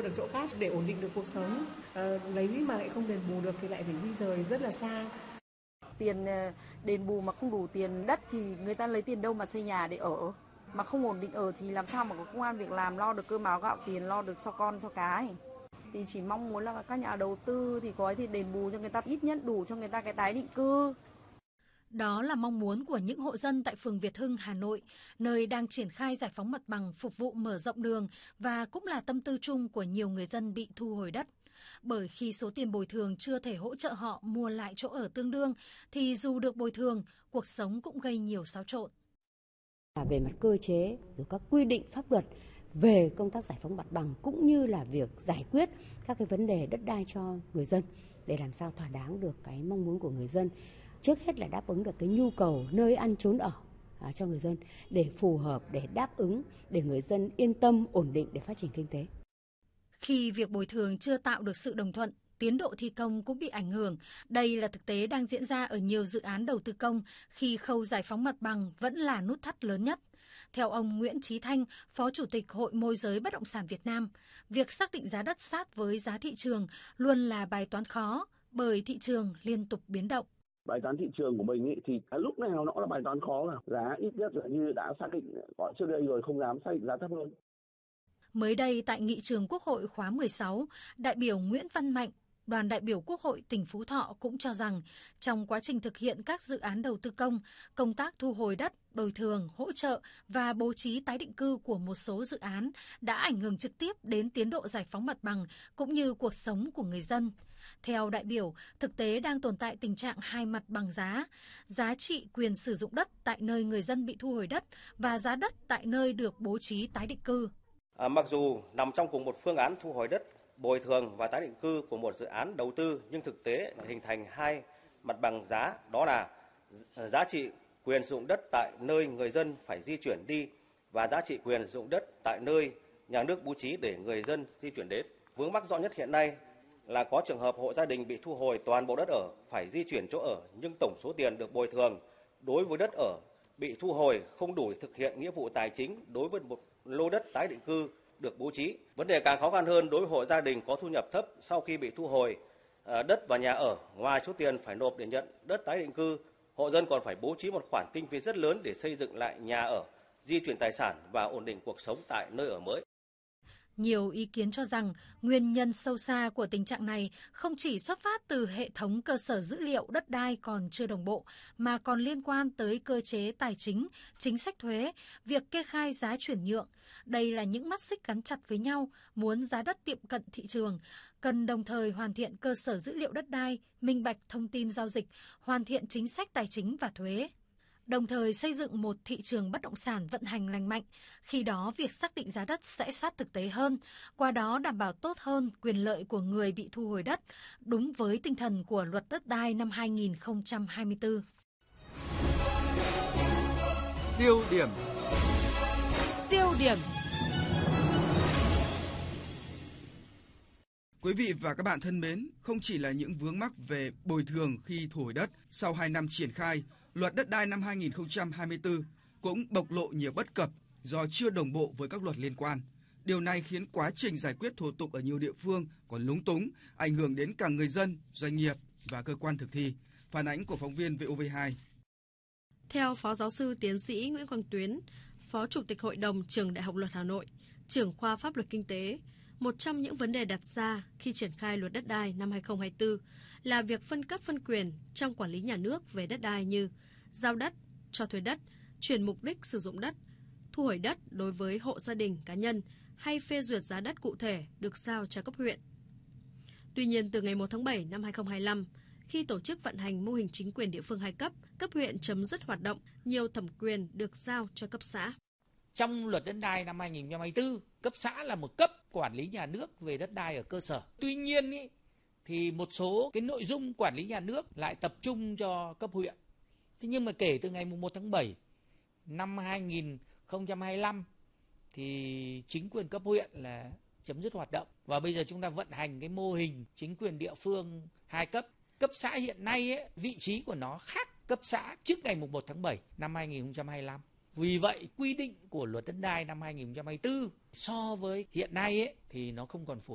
được chỗ khác để ổn định được cuộc sống. Lấy mà lại không đền bù được thì lại phải di dời rất là xa. Tiền đền bù mà không đủ tiền đất thì người ta lấy tiền đâu mà xây nhà để ở. Mà không ổn định ở thì làm sao mà có công ăn việc làm, lo được cơm áo gạo tiền, lo được cho con cho cái. Thì chỉ mong muốn là các nhà đầu tư thì có thì đền bù cho người ta, ít nhất đủ cho người ta cái tái định cư. Đó là mong muốn của những hộ dân tại phường Việt Hưng, Hà Nội, nơi đang triển khai giải phóng mặt bằng phục vụ mở rộng đường và cũng là tâm tư chung của nhiều người dân bị thu hồi đất. Bởi khi số tiền bồi thường chưa thể hỗ trợ họ mua lại chỗ ở tương đương, thì dù được bồi thường, cuộc sống cũng gây nhiều xáo trộn. Về mặt cơ chế, rồi các quy định pháp luật về công tác giải phóng mặt bằng cũng như là việc giải quyết các cái vấn đề đất đai cho người dân để làm sao thỏa đáng được cái mong muốn của người dân. Trước hết là đáp ứng được cái nhu cầu nơi ăn trốn ở cho người dân để phù hợp, để đáp ứng, để người dân yên tâm, ổn định để phát triển kinh tế. Khi việc bồi thường chưa tạo được sự đồng thuận, tiến độ thi công cũng bị ảnh hưởng. Đây là thực tế đang diễn ra ở nhiều dự án đầu tư công khi khâu giải phóng mặt bằng vẫn là nút thắt lớn nhất. Theo ông Nguyễn Chí Thanh, Phó Chủ tịch Hội Môi giới Bất động sản Việt Nam, việc xác định giá đất sát với giá thị trường luôn là bài toán khó bởi thị trường liên tục biến động. Bài toán thị trường của mình thì lúc nào nó là bài toán khó cả. Giá ít nhất là như đã xác định gọi trước đây rồi, không dám xác định giá thấp hơn. Mới đây tại nghị trường Quốc hội khóa 16, đại biểu Nguyễn Văn Mạnh, đoàn đại biểu Quốc hội tỉnh Phú Thọ cũng cho rằng trong quá trình thực hiện các dự án đầu tư công, công tác thu hồi đất, bồi thường, hỗ trợ và bố trí tái định cư của một số dự án đã ảnh hưởng trực tiếp đến tiến độ giải phóng mặt bằng cũng như cuộc sống của người dân. Theo đại biểu, thực tế đang tồn tại tình trạng hai mặt bằng giá trị quyền sử dụng đất tại nơi người dân bị thu hồi đất và giá đất tại nơi được bố trí tái định cư. Mặc dù nằm trong cùng một phương án thu hồi đất, bồi thường và tái định cư của một dự án đầu tư, nhưng thực tế hình thành hai mặt bằng giá, đó là giá trị quyền sử dụng đất tại nơi người dân phải di chuyển đi và giá trị quyền sử dụng đất tại nơi nhà nước bố trí để người dân di chuyển đến. Vướng mắc rõ nhất hiện nay là có trường hợp hộ gia đình bị thu hồi toàn bộ đất ở, phải di chuyển chỗ ở, nhưng tổng số tiền được bồi thường đối với đất ở bị thu hồi không đủ thực hiện nghĩa vụ tài chính đối với một lô đất tái định cư được bố trí. Vấn đề càng khó khăn hơn đối với hộ gia đình có thu nhập thấp sau khi bị thu hồi đất và nhà ở. Ngoài số tiền phải nộp để nhận đất tái định cư, hộ dân còn phải bố trí một khoản kinh phí rất lớn để xây dựng lại nhà ở, di chuyển tài sản và ổn định cuộc sống tại nơi ở mới. Nhiều ý kiến cho rằng nguyên nhân sâu xa của tình trạng này không chỉ xuất phát từ hệ thống cơ sở dữ liệu đất đai còn chưa đồng bộ, mà còn liên quan tới cơ chế tài chính, chính sách thuế, việc kê khai giá chuyển nhượng. Đây là những mắt xích gắn chặt với nhau, muốn giá đất tiệm cận thị trường, cần đồng thời hoàn thiện cơ sở dữ liệu đất đai, minh bạch thông tin giao dịch, hoàn thiện chính sách tài chính và thuế. Đồng thời xây dựng một thị trường bất động sản vận hành lành mạnh, khi đó việc xác định giá đất sẽ sát thực tế hơn, qua đó đảm bảo tốt hơn quyền lợi của người bị thu hồi đất, đúng với tinh thần của Luật Đất đai năm 2024. Tiêu điểm. Quý vị và các bạn thân mến, không chỉ là những vướng mắc về bồi thường khi thu hồi đất, sau 2 năm triển khai, Luật Đất đai năm 2024 cũng bộc lộ nhiều bất cập do chưa đồng bộ với các luật liên quan. Điều này khiến quá trình giải quyết thủ tục ở nhiều địa phương còn lúng túng, ảnh hưởng đến cả người dân, doanh nghiệp và cơ quan thực thi. Phản ánh của phóng viên VOV2. Theo Phó Giáo sư Tiến sĩ Nguyễn Quang Tuyến, Phó Chủ tịch Hội đồng Trường Đại học Luật Hà Nội, trưởng khoa Pháp luật Kinh tế, một trong những vấn đề đặt ra khi triển khai Luật Đất đai năm 2024 là việc phân cấp phân quyền trong quản lý nhà nước về đất đai như giao đất, cho thuê đất, chuyển mục đích sử dụng đất, thu hồi đất đối với hộ gia đình cá nhân hay phê duyệt giá đất cụ thể được giao cho cấp huyện. Tuy nhiên, từ ngày 1 tháng 7 năm 2025, khi tổ chức vận hành mô hình chính quyền địa phương 2 cấp, cấp huyện chấm dứt hoạt động, nhiều thẩm quyền được giao cho cấp xã. Trong Luật Đất đai năm 2024, cấp xã là một cấp quản lý nhà nước về đất đai ở cơ sở. Tuy nhiên thì một số cái nội dung quản lý nhà nước lại tập trung cho cấp huyện. Thế nhưng mà kể từ ngày 1 tháng 7 năm 2025 thì chính quyền cấp huyện là chấm dứt hoạt động. Và bây giờ chúng ta vận hành cái mô hình chính quyền địa phương 2 cấp. Cấp xã hiện nay vị trí của nó khác cấp xã trước ngày 1 tháng 7 năm 2025. Vì vậy, quy định của Luật Đất đai năm 2024 so với hiện nay thì nó không còn phù hợp.